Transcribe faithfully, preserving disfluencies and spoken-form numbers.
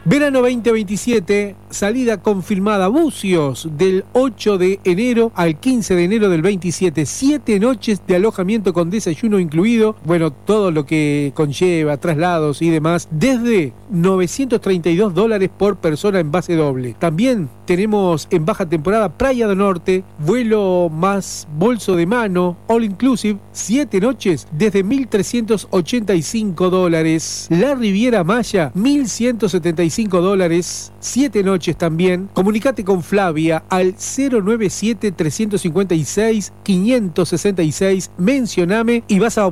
Verano veinte veintisiete, salida confirmada Bucios del ocho de enero al quince de enero del veintisiete. Siete noches de alojamiento con desayuno incluido. Bueno, todo lo que conlleva, traslados y demás, desde novecientos treinta y dos dólares por persona en base doble. También tenemos en baja temporada Praia do Norte, vuelo más bolso de mano, all inclusive, siete noches desde mil trescientos ochenta y cinco dólares. La Riviera Maya, mil ciento setenta y cinco dólares, siete noches también. Comunicate con Flavia al cero nueve siete, tres cinco seis, cinco seis seis. Mencioname y vas a